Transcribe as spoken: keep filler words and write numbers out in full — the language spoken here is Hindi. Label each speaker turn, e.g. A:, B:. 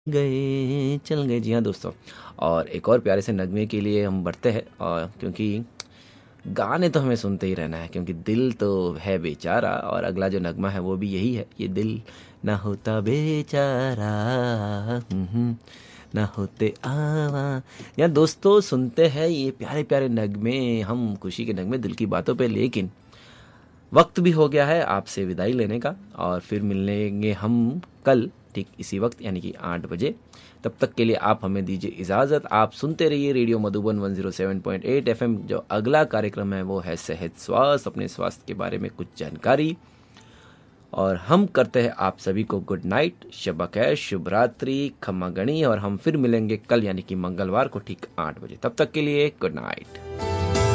A: गए चल गए। जी हाँ दोस्तों, और एक और प्यारे से नगमे के लिए हम बढ़ते हैं। और क्योंकि गाने तो हमें सुनते ही रहना है, क्योंकि दिल तो है बेचारा। और अगला जो नगमा है वो भी यही है, ये दिल ना होता बेचारा, हम्म, हम्म, ना होते आवा। या दोस्तों सुनते हैं ये प्यारे प्यारे नगमे, हम खुशी के नगमे दिल की बातों पे। लेकिन वक्त भी हो गया है आपसे विदाई लेने का, और फिर मिलेंगे हम कल ठीक इसी वक्त, यानी कि आठ बजे। तब तक के लिए आप हमें दीजिए इजाज़त। आप सुनते रहिए radio Madhuban one zero seven point eight FM. जो अगला कार्यक्रम है वो है सेहत स्वास्थ्य, अपने स्वास्थ्य के बारे में कुछ जानकारी। और हम करते हैं आप सभी को गुड नाइट, शब खैर, शुभ रात्रि, खम्मा गणी। और हम फिर मिलेंगे कल यानी कि मंगलवार को ठीक आठ बजे। तब तक के लिए गुड नाइट।